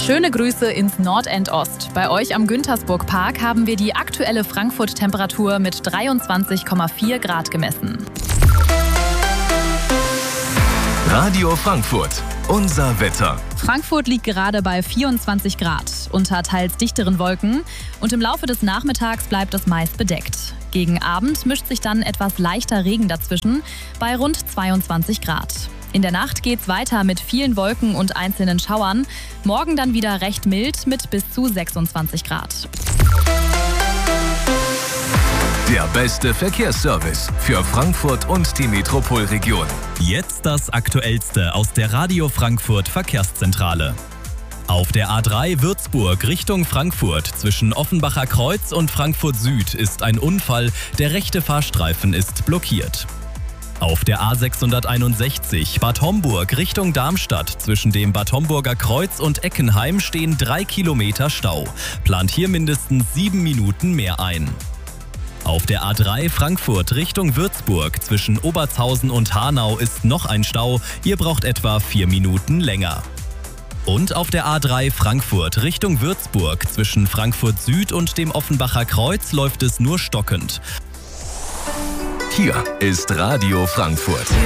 Schöne Grüße ins Nordend-Ost. Bei euch am Güntersburg-Park haben wir die aktuelle Frankfurt-Temperatur mit 23,4 Grad gemessen. Radio Frankfurt, unser Wetter. Frankfurt liegt gerade bei 24 Grad, unter teils dichteren Wolken, und im Laufe des Nachmittags bleibt es meist bedeckt. Gegen Abend mischt sich dann etwas leichter Regen dazwischen, bei rund 22 Grad. In der Nacht geht's weiter mit vielen Wolken und einzelnen Schauern. Morgen dann wieder recht mild mit bis zu 26 Grad. Der beste Verkehrsservice für Frankfurt und die Metropolregion. Jetzt das Aktuellste aus der Radio Frankfurt Verkehrszentrale. Auf der A3 Würzburg Richtung Frankfurt zwischen Offenbacher Kreuz und Frankfurt Süd ist ein Unfall. Der rechte Fahrstreifen ist blockiert. Auf der A661 Bad Homburg Richtung Darmstadt zwischen dem Bad Homburger Kreuz und Eckenheim stehen 3 Kilometer Stau. Plant hier mindestens 7 Minuten mehr ein. Auf der A3 Frankfurt Richtung Würzburg zwischen Obertshausen und Hanau ist noch ein Stau. Ihr braucht etwa 4 Minuten länger. Und auf der A3 Frankfurt Richtung Würzburg zwischen Frankfurt Süd und dem Offenbacher Kreuz läuft es nur stockend. Hier ist Radio Frankfurt.